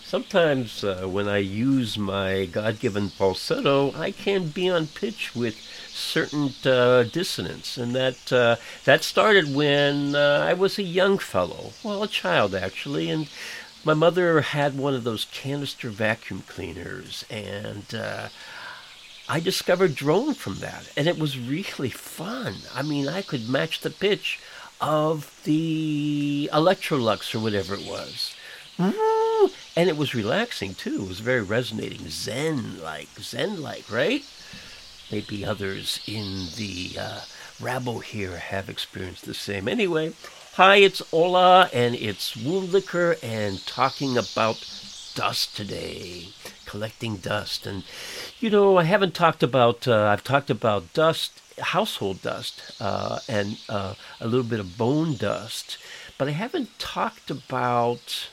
Sometimes when I use my God-given falsetto, I can be on pitch with certain dissonance, and that started when I was a young fellow, well, a child actually, and my mother had one of those canister vacuum cleaners, and I discovered drone from that, and it was really fun. I mean, I could match the pitch of the Electrolux or whatever it was. Woo! And it was relaxing too. It was very resonating, zen-like, right? Maybe others in the rabble here have experienced the same. Anyway, hi, it's Ola, and it's Wound Liquor, and talking about dust today, collecting dust. And, I haven't talked about, I've talked about dust, household dust, and a little bit of bone dust, but I haven't talked about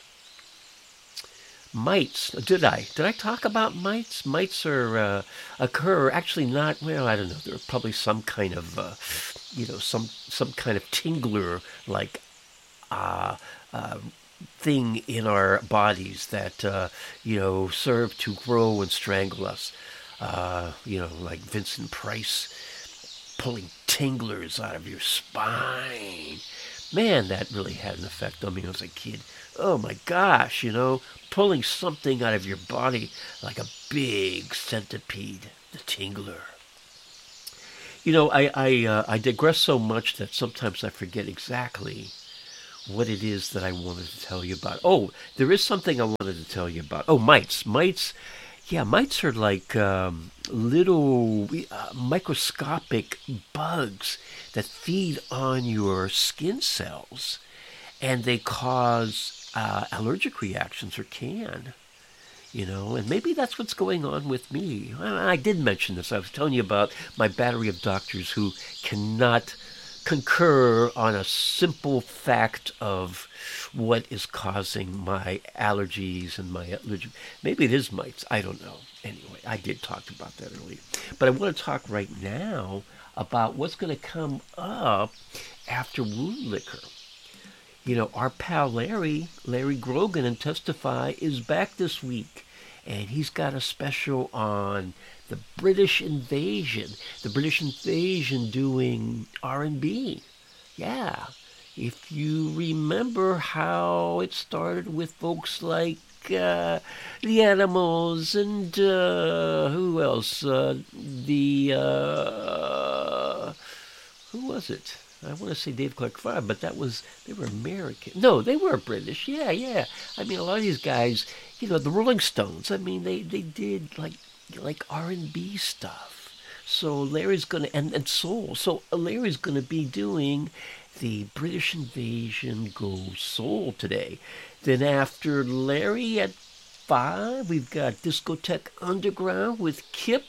mites. Did I? Did I talk about mites? Mites occur actually not. Well, I don't know. There are probably some kind of some kind of tingler like uh, uh, thing in our bodies that serve to grow and strangle us. Like Vincent Price pulling tinglers out of your spine. Man, that really had an effect on me as a kid. Oh my gosh, pulling something out of your body like a big centipede, the tingler. I digress so much that sometimes I forget exactly what it is that I wanted to tell you about. Oh, there is something I wanted to tell you about. Oh, mites. Yeah, mites are like little microscopic bugs that feed on your skin cells, and they cause allergic reactions, or can. And maybe that's what's going on with me. I did mention this. I was telling you about my battery of doctors who cannot concur on a simple fact of what is causing my allergies and my allergic. Maybe it is mites. I don't know. Anyway, I did talk about that earlier. But I want to talk right now about what's going to come up after Wound Liquor. Our pal Larry Grogan and Testify is back this week, and he's got a special on the British invasion. The British invasion doing R&B. Yeah. If you remember how it started with folks like the Animals and who else? Who was it? I want to say Dave Clark 5, but they were American. No, they were British. Yeah. I mean, a lot of these guys, the Rolling Stones. I mean, they did like R&B stuff. So Larry's gonna and soul. So Larry's gonna be doing the British Invasion Go Soul today. Then after Larry at 5, we've got Discotheque Underground with Kip.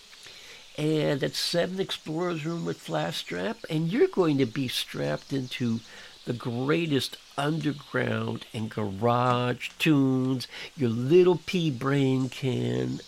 And at 7, Explorer's Room with Flash Strap. And you're going to be strapped into the greatest underground and garage tunes your little pea brain can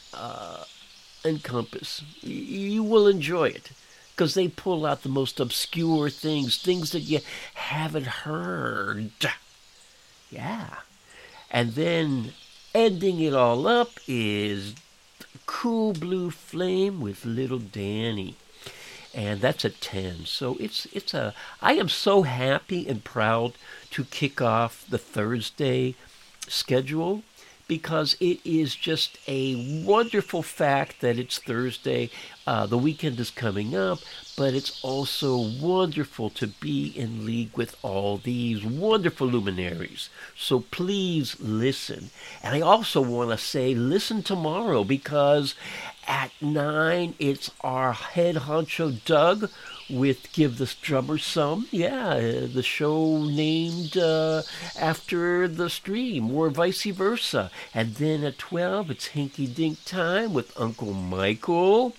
encompass. You will enjoy it, because they pull out the most obscure things that you haven't heard. Yeah. And then ending it all up is Cool Blue Flame with Little Danny. And that's at 10. So I am so happy and proud to kick off the Thursday schedule, because it is just a wonderful fact that it's Thursday. The weekend is coming up, but it's also wonderful to be in league with all these wonderful luminaries. So please listen. And I also want to say listen tomorrow, because at 9, it's our head honcho Doug with Give the Drummer Some. Yeah, the show named after the stream, or vice versa. And then at 12, it's Hinky Dink Time with Uncle Michael.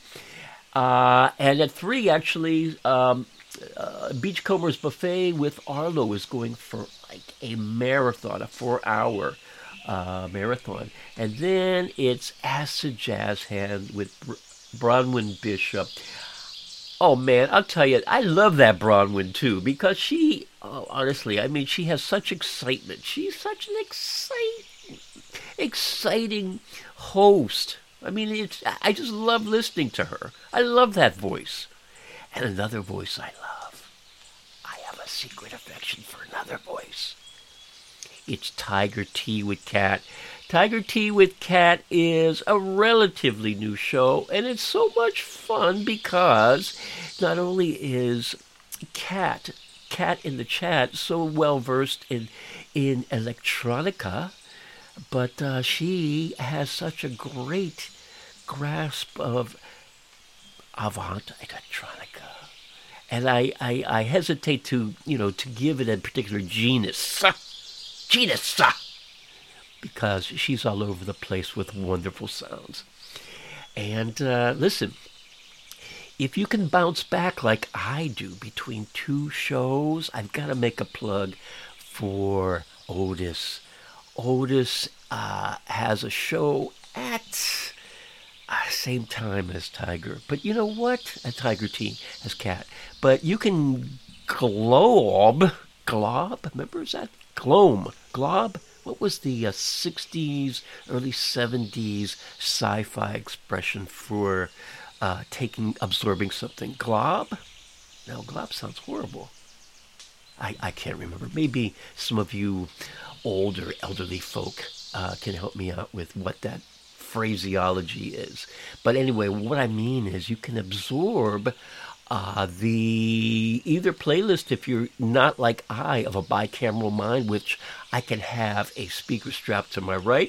And at 3, actually, Beachcombers Buffet with Arlo is going for like a marathon, a 4-hour marathon. And then it's Acid Jazz Hand with Bronwyn Bishop. Oh man, I'll tell you, I love that Bronwyn too, because honestly, I mean, she has such excitement. She's such an exciting host. I mean, I just love listening to her. I love that voice. And another voice I love. I have a secret affection for another voice. It's Tiger Tea with Kat. Tiger Tea with Kat is a relatively new show, and it's so much fun because not only is Kat in the chat so well versed in electronica, but she has such a great grasp of avant electronica. And I hesitate to give it a particular genus, because she's all over the place with wonderful sounds. And listen, if you can bounce back like I do between two shows, I've got to make a plug for Otis. Otis has a show at same time as Tiger. But you know what? At Tiger Tea as Kat. But you can glob, remember is that? Glob? What was the 60s, early 70s sci-fi expression for absorbing something? Glob? No, glob sounds horrible. I can't remember. Maybe some of you older, elderly folk can help me out with what that phraseology is. But anyway, what I mean is you can absorb the either playlist, if you're not like I, of a bicameral mind, which I can have a speaker strapped to my right